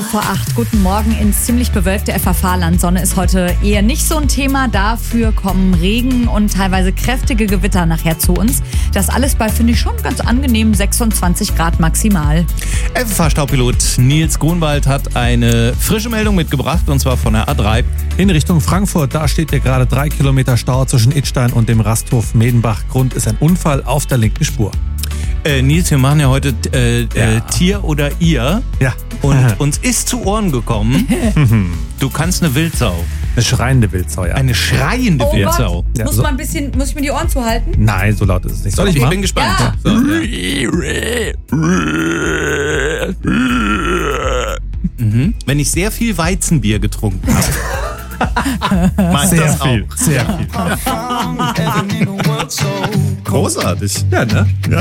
7:45. Guten Morgen ins ziemlich bewölkte FAV-Land. Sonne ist heute eher nicht so ein Thema. Dafür kommen Regen und teilweise kräftige Gewitter nachher zu uns. Das alles bei, finde ich, schon ganz angenehm 26 Grad maximal. FAV-Staupilot Nils Grunwald hat eine frische Meldung mitgebracht, und zwar von der A3. In Richtung Frankfurt, da steht ja gerade 3 Kilometer Stau zwischen Idstein und dem Rasthof Medenbach. Grund ist ein Unfall auf der linken Spur. Nils, wir machen ja heute Tier oder ihr. Ja. Und uns ist zu Ohren gekommen, du kannst eine Wildsau. Eine schreiende Wildsau, ja. Eine schreiende Wildsau. Gott. Ja, Muss so. ich mir die Ohren zuhalten? Nein, so laut ist es nicht. Soll ich Ich mal? bin gespannt. Ja. So, Wenn ich sehr viel Weizenbier getrunken habe. Meinst Sehr das viel, auch? sehr viel. Großartig. Ja, ne?